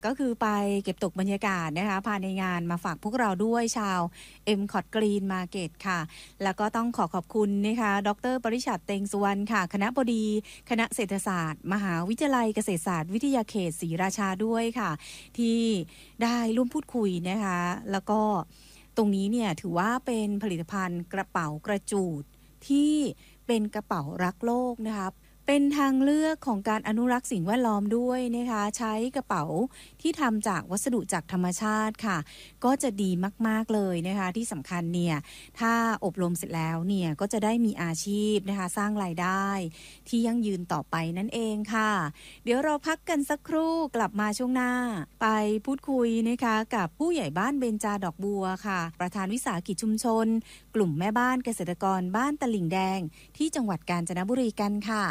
ก็คือไปเก็บตกบรรยากาศนะคะภายในงานมาฝากพวกเราด้วยชาว MCOT Green Market ค่ะแล้วก็ต้องขอบคุณนะคะดร.ปริชัดเต็งสุวรรณค่ะคณบดีคณะเศรษฐศาสตร์มหาวิทยาลัยเกษตรศาสตร์วิทยาเขตศรีราชาด้วยค่ะที่ได้ร่วมพูดคุยนะคะแล้วก็ตรงนี้เนี่ยถือว่าเป็นผลิตภัณฑ์กระเป๋ากระจูดที่เป็นกระเป๋ารักโลกนะคะเป็นทางเลือกของการอนุรักษ์สิ่งแวดล้อมด้วยนะคะใช้กระเป๋าที่ทำจากวัสดุจากธรรมชาติค่ะก็จะดีมากๆเลยนะคะที่สำคัญเนี่ยถ้าอบรมเสร็จแล้วเนี่ยก็จะได้มีอาชีพนะคะสร้างรายได้ที่ยั่งยืนต่อไปนั่นเองค่ะเดี๋ยวเราพักกันสักครู่กลับมาช่วงหน้าไปพูดคุยนะคะกับผู้ใหญ่บ้านเบญจาดอกบัวค่ะประธานวิสาหกิจชุมชนกลุ่มแม่บ้านเกษตรกรบ้านตลิ่งแดงที่จังหวัดกาญจนบุรีกันค่ะ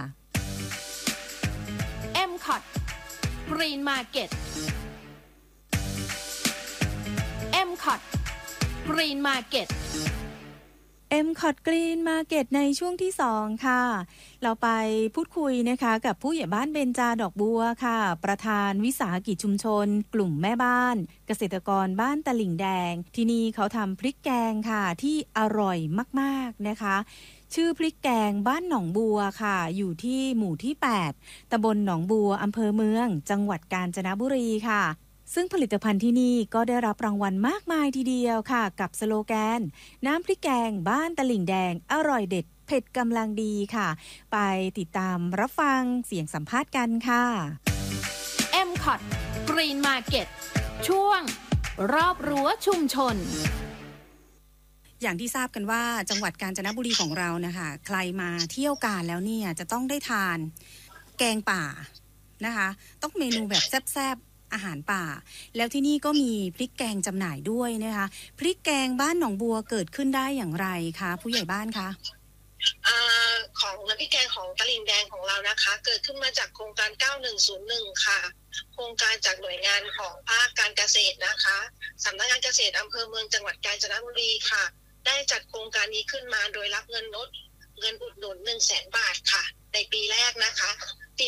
MCOT Green Market MCOT Green Market MCOT Green Market ในช่วงที่2ค่ะเราไปพูดคุยนะคะกับผู้ใหญ่บ้านเบญจาดอกบัวค่ะประธานวิสาหกิจชุมชนกลุ่มแม่บ้านเกษตรกรบ้านตลิ่งแดงที่นี่เขาทำพริกแกงค่ะที่อร่อยมากๆนะคะชื่อพริกแกงบ้านหนองบัวค่ะอยู่ที่หมู่ที่8ตำบลหนองบัวอำเภอเมืองจังหวัดกาญจนบุรีค่ะซึ่งผลิตภัณฑ์ที่นี่ก็ได้รับรางวัลมากมายทีเดียวค่ะกับสโลแกนน้ำพริกแกงบ้านตลิ่งแดงอร่อยเด็ดเผ็ดกำลังดีค่ะไปติดตามรับฟังเสียงสัมภาษณ์กันค่ะ MCOT Green Market ช่วงรอบรั้วชุมชนอย่างที่ทราบกันว่าจังหวัดกาญจนบุรีของเรานะคะใครมาเที่ยวกาญแล้วเนี่ยจะต้องได้ทานแกงป่านะคะต้องเมนูแบบแซ่บๆอาหารป่าแล้วที่นี่ก็มีพริกแกงจำหน่ายด้วยนะคะพริกแกงบ้านหนองบัวเกิดขึ้นได้อย่างไรคะผู้ใหญ่บ้านคะของน้ำพริกแกงของตลิ่งแดงของเรานะคะเกิดขึ้นมาจากโครงการ9101ค่ะโครงการจากหน่วยงานของภาคการเกษตรนะคะสำนักงานเกษตรอำเภอเมืองจังหวัดกาญจนบุรีค่ะได้จัดโครงการนี้ขึ้นมาโดยรับเงินอุดหนุน 100,000 บาทค่ะในปีแรกนะคะปี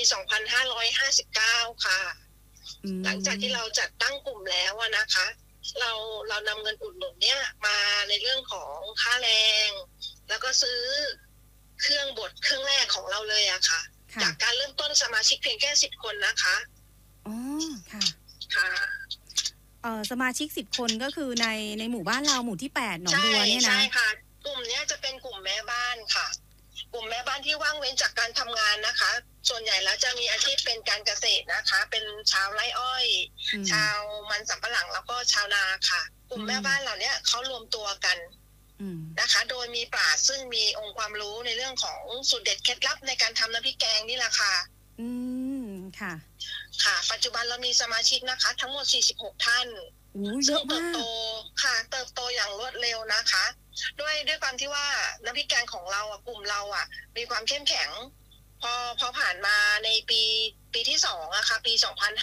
2559ค่ะหลังจากที่เราจัดตั้งกลุ่มแล้วนะคะเรานำเงินอุดหนุนเนี่ยมาในเรื่องของค่าแรงแล้วก็ซื้อเครื่องบดเครื่องแรกของเราเลยอะค่ะจากการเริ่มต้นสมาชิกเพียงแค่10 คนนะคะอ๋อค่ะค่ะสมาชิก10 คนก็คือในหมู่บ้านเราหมู่ที่8หนองบัวเนี่ยนะใช่ค่ะกลุ่มนี้จะเป็นกลุ่มแม่บ้านค่ะกลุ่มแม่บ้านที่ว่างเว้นจากการทำงานนะคะส่วนใหญ่แล้วจะมีอาชีพเป็นการเกษตรนะคะเป็นชาวไร่อ้อยชาวมันสำปะหลังแล้วก็ชาวนาค่ะกลุ่มแม่บ้านเหล่านี้เขารวมตัวกันนะคะโดยมีปราชญ์ซึ่งมีองค์ความรู้ในเรื่องของสูตรเด็ดเคล็ดลับในการทำน้ำพริกแกงนี่แหละค่ะค่ะค่ะปัจจุบันเรามีสมาชิกนะคะทั้งหมด46 ท่านซึ่งเติบโตค่ะเติบโตอย่างรวดเร็วนะคะด้วยความที่ว่าน้ำพริกแกงของเรากลุ่มเรามีความเข้มแข็งพอผ่านมาในปีที่2อะค่ะปี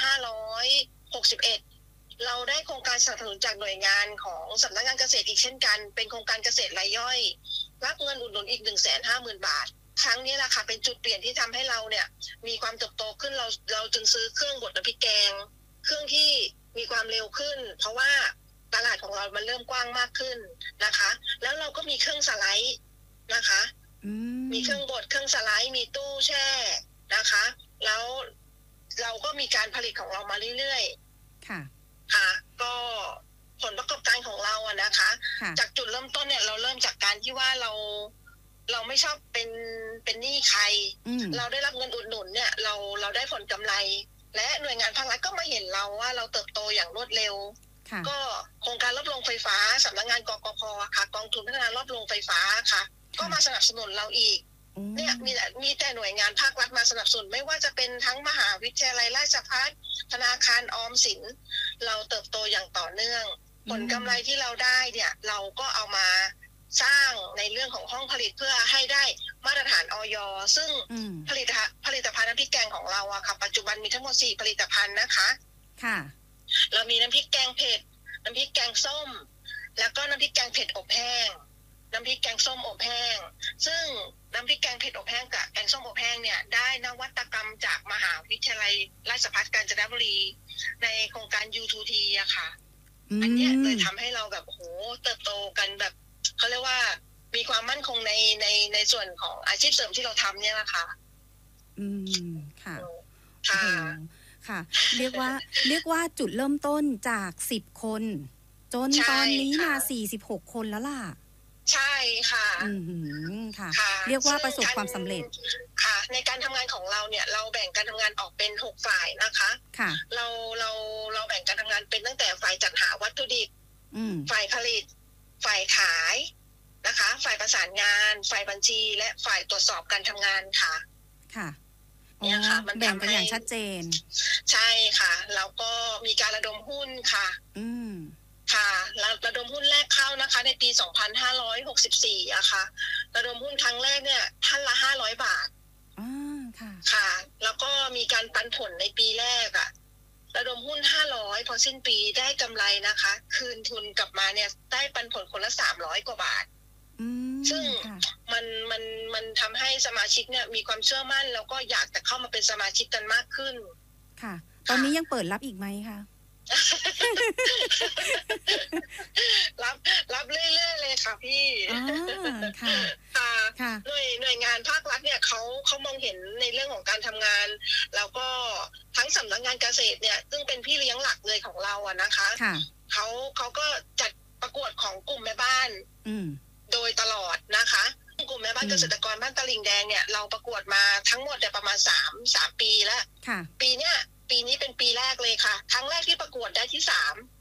2561เราได้โครงการสนับสนุนจากหน่วยงานของสำนักงานเกษตรอีกเช่นกันเป็นโครงการเกษตรรายย่อยรับเงินอุดหนุนอีก 150,000 บาทครั้งนี้แหละค่ะเป็นจุดเปลี่ยนที่ทำให้เราเนี่ยมีความเติบโตขึ้นเราจึงซื้อเครื่องบดน้ำพริกแกงเครื่องที่มีความเร็วขึ้นเพราะว่าตลาดของเรามันเริ่มกว้างมากขึ้นนะคะแล้วเราก็มีเครื่องสไลด์นะคะมีเครื่องบดเครื่องสไลด์มีตู้แช่นะคะแล้วเราก็มีการผลิตของเรามาเรื่อยๆค่ะก็ผลประกอบการของเรานะคะจากจุดเริ่มต้นเนี่ยเราเริ่มจากการที่ว่าเราไม่ชอบเป็นหนี้ใครเราได้รับเงินอุดหนุนเนี่ยเราได้ผลกำไรและหน่วยงานภาครัฐก็มาเห็นเราว่าเราเติบโตอย่างรวดเร็วก็โครงการรถโรงไฟฟ้าสำนักงานกกพ.ค่ะกองทุนพัฒนารถโรงไฟฟ้าค่ะก็มาสนับสนุนเราอีกเนี่ยมีแต่หน่วยงานภาครัฐมาสนับสนุนไม่ว่าจะเป็นทั้งมหาวิทยาลัยราชภัฏธนาคารออมสินเราเติบโตอย่างต่อเนื่องผลกำไรที่เราได้เนี่ยเราก็เอามาสร้างในเรื่องของห้องผลิตเพื่อให้ได้มาตรฐานอย.ซึ่งผลิตภัณฑ์น้ำพริกแกงของเราค่ะปัจจุบันมีทั้งหมด4 ผลิตภัณฑ์นะคะค่ะเรามีน้ำพริกแกงเผ็ดน้ำพริกแกงส้มแล้วก็น้ำพริกแกงเผ็ดอบแห้งน้ำพริกแกงส้มอบแห้งซึ่งน้ำพริกแกงเผ็ดอบแห้งกับแกงส้มอบแห้งเนี่ยได้นวัตกรรมจากมหาวิทยาลัยราชภัฏกาญจนบุรีในโครงการ U2T อะค่ะอันเนี้ยเลยทำให้เราแบบโหเติบโตกันแบบเขาเรียกว่ามีความมั่นคงในส่วนของอาชีพเสริมที่เราทำเนี่ยนะคะค่ะค่ะค่ะ เรียกว่าจุดเริ่มต้นจาก10 คนจนตอนนี้มา46 คนแล้วล่ะใช่ค่ะค่ะเรียกว่าประสบความสำเร็จค่ะในการทำงานของเราเนี่ยเราแบ่งการทำงานออกเป็น6ฝ่ายนะคะค่ะเราแบ่งการทำงานเป็นตั้งแต่ฝ่ายจัดหาวัตถุดิบฝ่ายผลิตฝ่ายขายนะคะฝ่ายประสานงานฝ่ายบัญชีและฝ่ายตรวจสอบการทำงานค่ะค่ะเนี่ยค่ะมันแบ่งกันอย่างชัดเจนใช่ค่ะแล้วก็มีการระดมหุ้นค่ะค่ะระดมหุ้นแรกเข้านะคะในปี2564อะค่ะระดมหุ้นครั้งแรกเนี่ยท่านละ500 บาทค่ะแล้วก็มีการปันผลในปีแรกอะระดมหุ้น500พอสิ้นปีได้กำไรนะคะคืนทุนกลับมาเนี่ยได้ปันผลคนละ300 กว่าบาทซึ่งมันทำให้สมาชิกเนี่ยมีความเชื่อมั่นแล้วก็อยากจะเข้ามาเป็นสมาชิกกันมากขึ้นค่ะตอนนี้ยังเปิดรับอีกไหมคะรับเรื่อยๆเลยค่ะพี่ค่ะหน่วยงานภาครัฐเนี่ยเขามองเห็นในเรื่องของการทำงานแล้วก็ทั้งสำนักงานเกษตรเนี่ยซึ่งเป็นพี่เลี้ยงหลักเลยของเราอะนะคะเขาก็จัดประกวดของกลุ่มแม่บ้านโดยตลอดนะคะกลุ่มแม่บ้านเกษตรกรบ้านตะลิงแดงเนี่ยเราประกวดมาทั้งหมดเนี่ยประมาณ3 ปีแล้วปีนี้เป็นปีแรกเลยค่ะครั้งแรกที่ประกวดได้ที่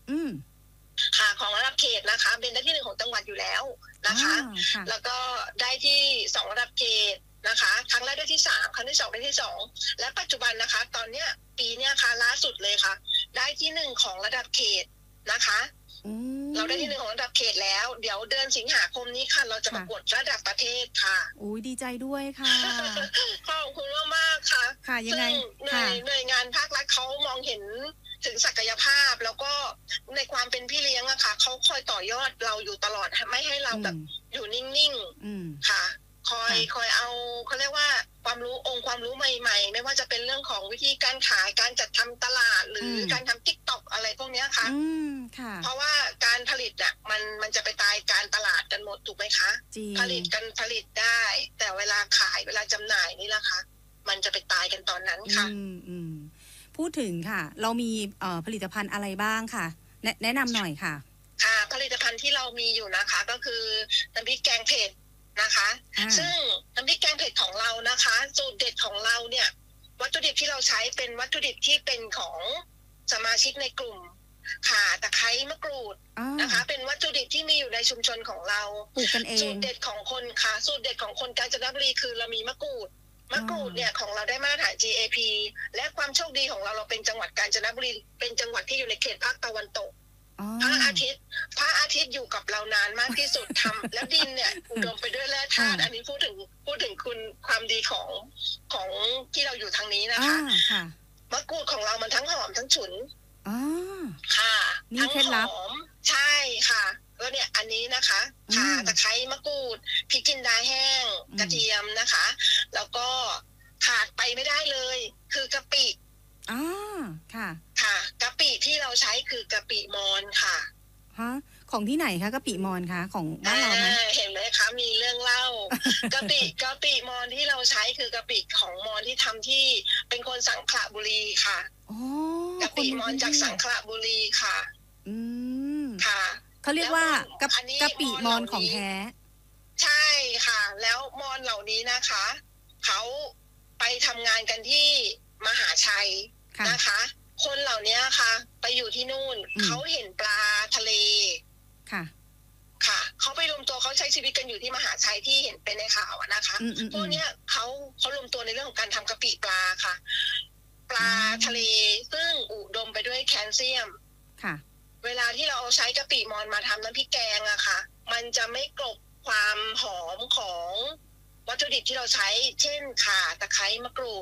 3ค่ะของระดับเขตนะคะเป็นได้ที่1ของจังหวัดอยู่แล้วนะคะแล้วก็ได้ที่2ระดับเขตนะคะครั้งแรกได้ที่3ครั้งที่2ได้ที่2และปัจจุบันนะคะตอนเนี้ยปีเนี้ยค่ะล่าสุดเลยค่ะได้ที่1ของระดับเขตนะคะเราได้ที่1ของระดับเขตแล้วเดี๋ยวเดือนสิงหาคมนี้ค่ะเราจะประกวดระดับประเทศค่ะอุ้ยดีใจด้วยค่ะขอบคุณมากๆค่ะค่ะยังไงหน่วยงานภาครัฐเขามองเห็นถึงศักยภาพแล้วก็ในความเป็นพี่เลี้ยงอะค่ะเขาคอยต่อยอดเราอยู่ตลอดไม่ให้เราแบบอยู่นิ่งๆค่ะคอยเอาเขาเรียกว่าความรู้องค์ความรู้ใหม่ๆไม่ว่าจะเป็นเรื่องของวิธีการขายการจัดทำตลาดหรือการทำ TikTok อะไรพวกนี้ค่ะเพราะว่าการผลิตอะมันจะไปตายการตลาดกันหมดถูกไหมคะผลิตได้แต่เวลาขายเวลาจำหน่ายนี่แหละค่ะมันจะไปตายกันตอนนั้นค่ะพูดถึงค่ะเรามีผลิตภัณฑ์อะไรบ้างค่ะแนะนำหน่อยค่ะค่ะผลิตภัณฑ์ที่เรามีอยู่นะคะก็คือน้ำพริกแกงเผ็ดนะคะซึ่งน้ำพริกแกงเผ็ดของเรานะคะสูตรเด็ดของเราเนี่ยวัตถุดิบที่เราใช้เป็นวัตถุดิบที่เป็นของสมาชิกในกลุ่มข่าตะไคร้มะกรูดนะคะเป็นวัตถุดิบที่มีอยู่ในชุมชนของเราปลูกกันเองสูตรเด็ดของคนค่ะสูตรเด็ดของคนกาญจนบุรีคือเรามีมะกรูดเนี่ยของเราได้มาตรฐาน GAP และความโชคดีของเราเป็นจังหวัดกาญจนบุรีเป็นจังหวัดที่อยู่ในเขตภาคตะวันตกพระอาทิตย์อยู่กับเรานานมากที่สุดทำแล้วดินเนี่ยอุดมไปด้วยแร่ธาตุอันนี้พูดถึงคุณความดีของที่เราอยู่ทางนี้นะคะมะกรูดของเรามันทั้งหอมทั้งฉุนค่ะทั้งหอมใช่ค่ะแล้วเนี่ยอันนี้นะคะข่าตะไคร้มะกรูดพริกจินดาแห้งกระเทียมนะคะแล้วก็ขาดไปไม่ได้เลยคือกะปิค่ะกะปิที่เราใช้คือกะปิมอญค่ะของที่ไหนคะกะปิมอญคะของบ้านเราไหมเห็นไหมคะมีเรื่องเล่ากะปิมอญที่เราใช้คือกะปิของมอญที่ทำที่เป็นคนสังขละบุรีค่ะกะปิมอญจากสังขละบุรีค่ะค่ะเขาเรียกว่ากะปิมอญของแท้ใช่ค่ะแล้วมอญเหล่านี้นะคะเขาไปทำงานกันที่มหาชัยนะคะคนเหล่านี้ค่ะไปอยู่ที่นู่นเขาเห็นปลาทะเลค่ะเขาไปรวมตัวเขาใช้ชีวิตกันอยู่ที่มหาชัยที่เห็นเป็นในข่าวนะคะพวกนี้เขารวมตัวในเรื่องของการทำกะปิปลาค่ะปลาทะเลซึ่งอุดมไปด้วยแคลเซียมค่ะเวลาที่เราเอาใช้กะปิมอญมาทำน้ำพริกแกงอะค่ะมันจะไม่กลบความหอมของวัตถุดิบที่เราใช้เช่นข่าตะไคร้มะกรูด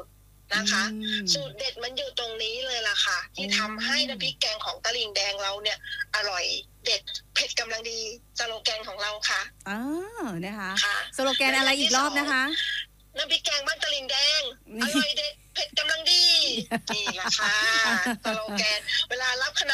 นะคะอืมสูตรเด็ดมันอยู่ตรงนี้เลยล่ะค่ะ ที่ทำให้น้ำพริกแกงของตะลิงแดงเราเนี่ยอร่อยเด็ดเผ็ดกำลังดีสโลแกนของเราค่ะนะคะค่ะสโลแกนอะไรอีกรอบนะคะน้ำพริกแกงบ้านตะลิงแดงอร่อยเด็ดเผ็ดกำลังดีนี่แหละค่ะสโลแกนเวลารับคณะ